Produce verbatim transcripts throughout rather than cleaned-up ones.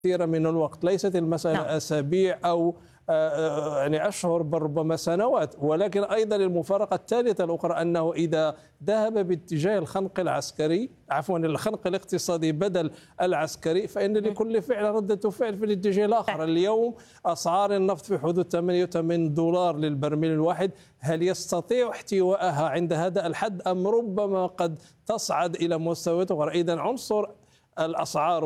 كثير من الوقت، ليست المسألة نعم. أسابيع أو يعني أشهر بل ربما سنوات، ولكن أيضا المفارقة الثالثة الأخرى أنه إذا ذهب باتجاه الخنق العسكري عفوا الخنق الاقتصادي بدل العسكري فإن لكل فعل ردة فعل في الاتجاه الآخر. اليوم أسعار النفط في حدود ثمانية وثمانين دولار للبرميل الواحد، هل يستطيع احتوائها عند هذا الحد أم ربما قد تصعد إلى مستويات أخرى؟ إذا عنصر الأسعار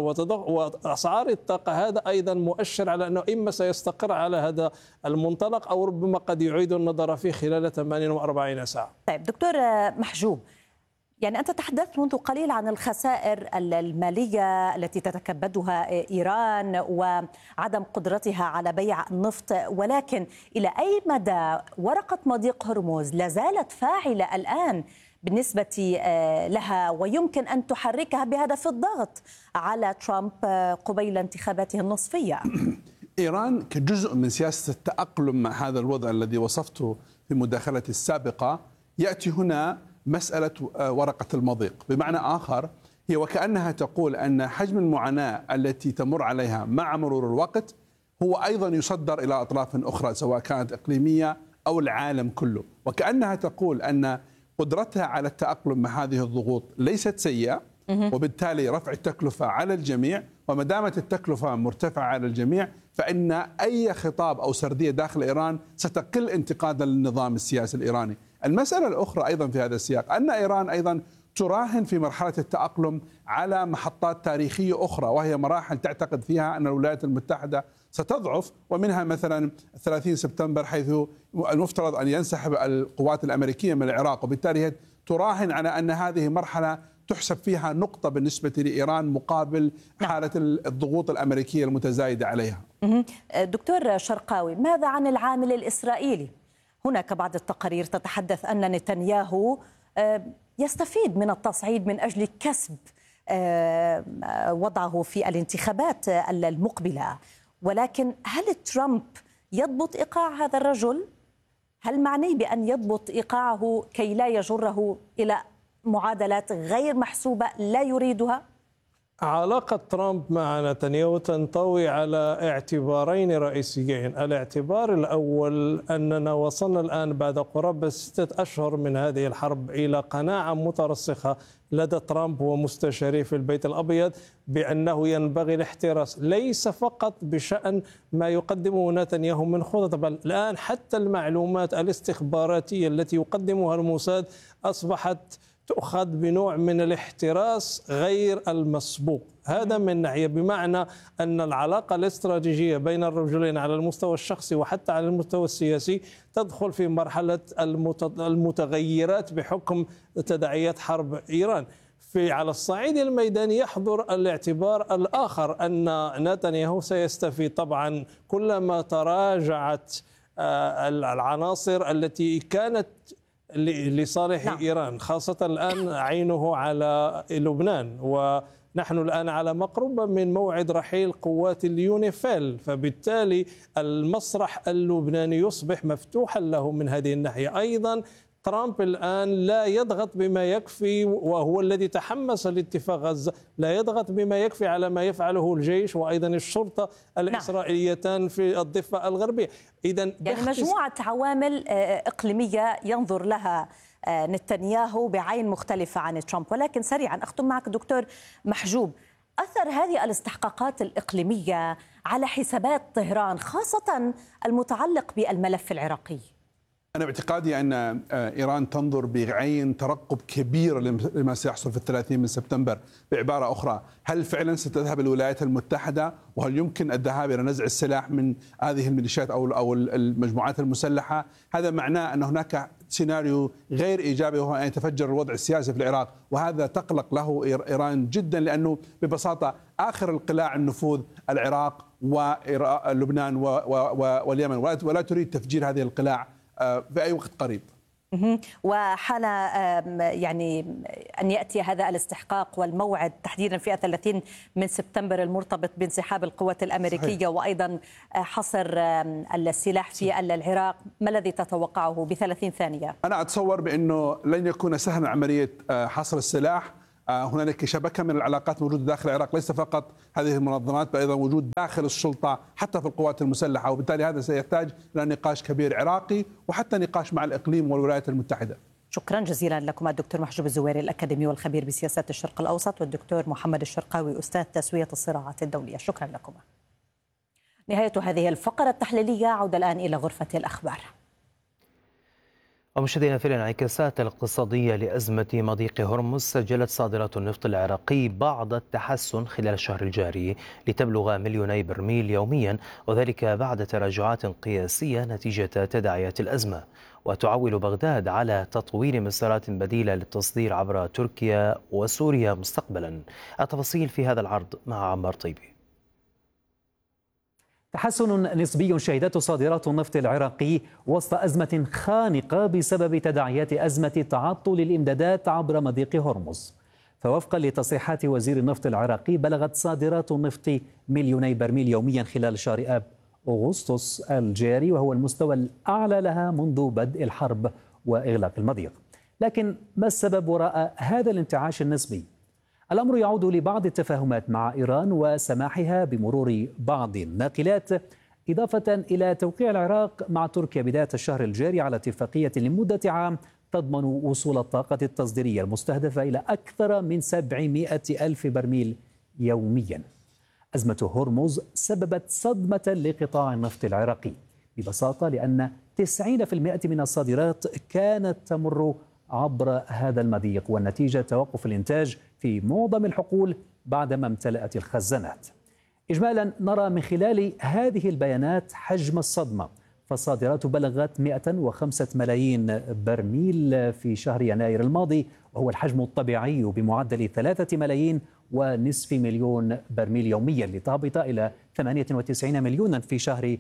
وأسعار الطاقة هذا أيضا مؤشر على أنه إما سيستقر على هذا المنطلق أو ربما قد يعيد النظر فيه خلال ثمانية وأربعين ساعة. طيب دكتور محجوب، يعني أنت تحدثت منذ قليل عن الخسائر المالية التي تتكبدها إيران وعدم قدرتها على بيع النفط، ولكن إلى أي مدى ورقة مضيق هرمز لا زالت فاعلة الآن بالنسبة لها ويمكن أن تحركها بهدف الضغط على ترامب قبيل انتخاباته النصفية؟ إيران كجزء من سياسة التأقلم مع هذا الوضع الذي وصفته في مداخلتي السابقة، يأتي هنا مسألة ورقة المضيق. بمعنى آخر هي وكأنها تقول أن حجم المعاناة التي تمر عليها مع مرور الوقت هو أيضا يصدر إلى أطراف أخرى سواء كانت إقليمية أو العالم كله، وكأنها تقول أن قدرتها على التأقلم مع هذه الضغوط ليست سيئة، وبالتالي رفع التكلفة على الجميع، وما دامت التكلفة مرتفعة على الجميع فإن أي خطاب أو سردية داخل إيران ستقل انتقادا للنظام السياسي الإيراني. المسألة الأخرى أيضا في هذا السياق أن إيران أيضا تراهن في مرحلة التأقلم على محطات تاريخية أخرى، وهي مراحل تعتقد فيها أن الولايات المتحدة ستضعف، ومنها مثلا ثلاثين سبتمبر حيث المفترض أن ينسحب القوات الأمريكية من العراق، وبالتالي تراهن على أن هذه مرحلة تحسب فيها نقطة بالنسبة لإيران مقابل حالة الضغوط الأمريكية المتزايدة عليها. دكتور شرقاوي، ماذا عن العامل الإسرائيلي؟ هناك بعض التقارير تتحدث أن نتنياهو يستفيد من التصعيد من أجل كسب وضعه في الانتخابات المقبلة، ولكن هل ترامب يضبط إيقاع هذا الرجل؟ هل معني بأن يضبط إيقاعه كي لا يجره إلى معادلات غير محسوبة لا يريدها؟ علاقة ترامب مع نتنياهو تنطوي على اعتبارين رئيسيين. الاعتبار الأول أننا وصلنا الآن بعد قرابة ستة أشهر من هذه الحرب إلى قناعة مترسخة لدى ترامب ومستشاريه في البيت الأبيض بأنه ينبغي الاحتراس ليس فقط بشأن ما يقدمه نتنياهو من خطط، بل الآن حتى المعلومات الاستخباراتية التي يقدمها الموساد أصبحت تؤخذ بنوع من الاحتراس غير المسبوق. هذا من ناحية، بمعنى أن العلاقة الاستراتيجية بين الرجلين على المستوى الشخصي وحتى على المستوى السياسي تدخل في مرحلة المتغيرات بحكم تداعيات حرب إيران. في على الصعيد الميداني يحضر الاعتبار الآخر أن نتنياهو سيستفيد طبعا كلما تراجعت العناصر التي كانت لصالح نعم. إيران، خاصة الآن عينه على لبنان، ونحن الآن على مقربة من موعد رحيل قوات اليونيفيل، فبالتالي المسرح اللبناني يصبح مفتوحا له من هذه الناحية. أيضا ترامب الآن لا يضغط بما يكفي، وهو الذي تحمس لاتفاق غزة، لا يضغط بما يكفي على ما يفعله الجيش وأيضا الشرطة الإسرائيليتان في الضفة الغربية. إذن يعني مجموعة عوامل إقليمية ينظر لها نتنياهو بعين مختلفة عن ترامب. ولكن سريعا أختم معك دكتور محجوب، أثر هذه الاستحقاقات الإقليمية على حسابات طهران خاصة المتعلق بالملف العراقي؟ أنا باعتقادي أن إيران تنظر بعين ترقب كبير لما سيحصل في الثلاثين من سبتمبر. بعبارة أخرى، هل فعلا ستذهب الولايات المتحدة، وهل يمكن الذهاب إلى نزع السلاح من هذه الميليشيات أو أو المجموعات المسلحة؟ هذا معناه أن هناك سيناريو غير إيجابي، وهو أن يتفجر الوضع السياسي في العراق، وهذا تقلق له إيران جدا، لأنه ببساطة آخر القلاع النفوذ العراق ولبنان واليمن، ولا تريد تفجير هذه القلاع في أي وقت قريب. وحان يعني أن يأتي هذا الاستحقاق والموعد تحديدا في الثلاثين من سبتمبر المرتبط بانسحاب القوات الأمريكية صحيح. وأيضا حصر السلاح في العراق، ما الذي تتوقعه بثلاثين ثانية؟ أنا أتصور بأنه لن يكون سهلا عملية حصر السلاح هنالك شبكة من العلاقات موجودة داخل العراق، ليس فقط هذه المنظمات بل أيضا وجود داخل السلطة حتى في القوات المسلحة، وبالتالي هذا سيحتاج إلى نقاش كبير عراقي وحتى نقاش مع الإقليم والولايات المتحدة. شكرا جزيلا لكم الدكتور محجوب الزويري الأكاديمي والخبير بسياسات الشرق الأوسط، والدكتور محمد الشرقاوي أستاذ تسوية الصراعات الدولية. شكرا لكم. نهاية هذه الفقرة التحليلية، عودة الآن إلى غرفة الأخبار. ومشاهدينا، في الانعكاسات الاقتصادية لأزمة مضيق هرمز، سجلت صادرات النفط العراقي بعض التحسن خلال الشهر الجاري لتبلغ مليوني برميل يوميا، وذلك بعد تراجعات قياسية نتيجة تداعيات الأزمة. وتعول بغداد على تطوير مسارات بديلة للتصدير عبر تركيا وسوريا مستقبلا. التفاصيل في هذا العرض مع عمار طيبي. تحسن نسبي شهدته صادرات النفط العراقي وسط أزمة خانقة بسبب تداعيات أزمة تعطل الإمدادات عبر مضيق هرمز. فوفقا لتصريحات وزير النفط العراقي، بلغت صادرات النفط مليوني برميل يوميا خلال شهر آب أغسطس الجاري، وهو المستوى الأعلى لها منذ بدء الحرب وإغلاق المضيق. لكن ما السبب وراء هذا الانتعاش النسبي؟ الأمر يعود لبعض التفاهمات مع إيران وسماحها بمرور بعض الناقلات، إضافة إلى توقيع العراق مع تركيا بداية الشهر الجاري على اتفاقية لمدة عام تضمن وصول الطاقة التصديرية المستهدفة إلى أكثر من سبعمائة ألف برميل يوميا. أزمة هرمز سببت صدمة لقطاع النفط العراقي، ببساطة لأن تسعين بالمئة من الصادرات كانت تمر عبر هذا المضيق، والنتيجة توقف الإنتاج في معظم الحقول بعدما امتلأت الخزانات. إجمالا نرى من خلال هذه البيانات حجم الصدمة، فالصادرات بلغت مئة وخمسة ملايين برميل في شهر يناير الماضي، وهو الحجم الطبيعي بمعدل ثلاثة ملايين ونصف مليون برميل يوميا، لتهبط إلى ثمانية وتسعين مليونا في شهر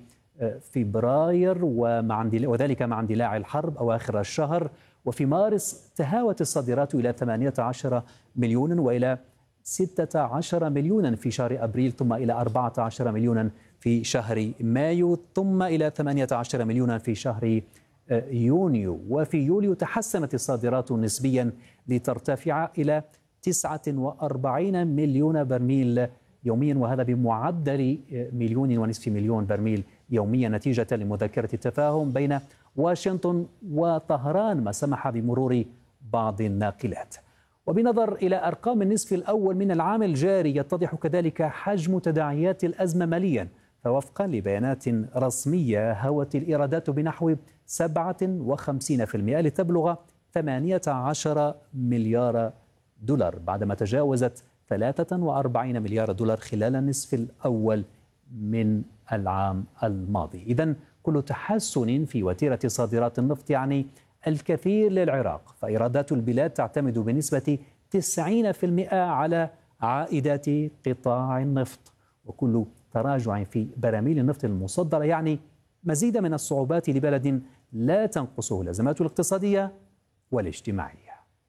فبراير، ومع وذلك مع اندلاع الحرب أواخر الشهر. وفي مارس تهاوت الصادرات إلى ثمانية عشر مليونا وإلى ستة عشر مليونا في شهر أبريل، ثم إلى أربعة عشر مليونا في شهر مايو، ثم إلى ثمانية عشر مليونا في شهر يونيو. وفي يوليو تحسنت الصادرات نسبيا لترتفع إلى تسعة وأربعين مليون برميل يوميا، وهذا بمعدل مليون ونصف مليون برميل يوميا، نتيجة لمذكرة التفاهم بين واشنطن وطهران، ما سمح بمرور بعض الناقلات. وبنظر إلى أرقام النصف الأول من العام الجاري، يتضح كذلك حجم تداعيات الأزمة ماليا. فوفقا لبيانات رسمية، هوت الإيرادات بنحو سبعة وخمسين بالمئة لتبلغ ثمانية عشر مليار دولار، بعدما تجاوزت ثلاثة وأربعين مليار دولار خلال النصف الأول من العام الماضي. إذن كل تحسن في وتيرة صادرات النفط يعني الكثير للعراق، فإيرادات البلاد تعتمد بنسبة تسعين بالمئة على عائدات قطاع النفط، وكل تراجع في براميل النفط المصدرة يعني مزيد من الصعوبات لبلد لا تنقصه الأزمات الاقتصادية والاجتماعية.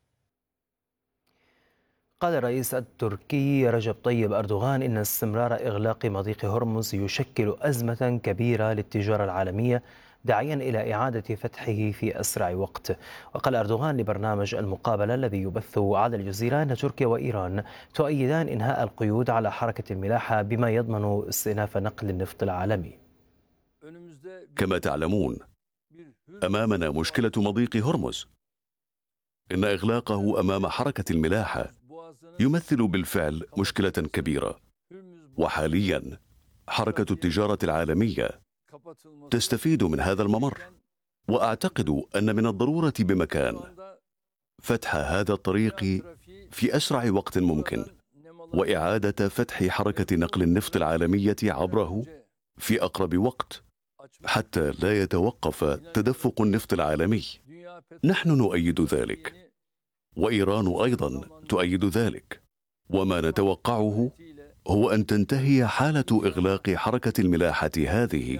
قال الرئيس التركي رجب طيب أردوغان إن استمرار إغلاق مضيق هرمز يشكل أزمة كبيرة للتجارة العالمية، داعيا إلى إعادة فتحه في أسرع وقت. وقال أردوغان لبرنامج المقابلة الذي يبث على الجزيرة أن تركيا وإيران تؤيدان إنهاء القيود على حركة الملاحة بما يضمن استئناف نقل النفط العالمي. كما تعلمون، أمامنا مشكلة مضيق هرمز. إن إغلاقه أمام حركة الملاحة يمثل بالفعل مشكلة كبيرة، وحاليا حركة التجارة العالمية تستفيد من هذا الممر، وأعتقد أن من الضرورة بمكان فتح هذا الطريق في أسرع وقت ممكن، وإعادة فتح حركة نقل النفط العالمية عبره في أقرب وقت حتى لا يتوقف تدفق النفط العالمي. نحن نؤيد ذلك، وإيران أيضا تؤيد ذلك، وما نتوقعه هو أن تنتهي حالة إغلاق حركة الملاحة هذه.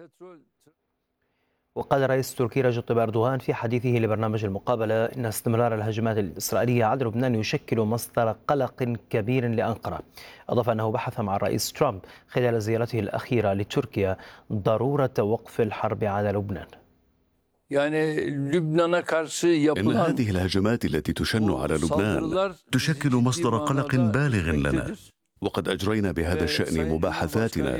وقال الرئيس التركي رجب طيب أردوغان في حديثه لبرنامج المقابلة إن استمرار الهجمات الإسرائيلية على لبنان يشكل مصدر قلق كبير لأنقرة. أضاف أنه بحث مع الرئيس ترامب خلال زيارته الأخيرة لتركيا ضرورة وقف الحرب على لبنان. إن هذه الهجمات التي تشن على لبنان تشكل مصدر قلق بالغ لنا، وقد أجرينا بهذا الشأن مباحثاتنا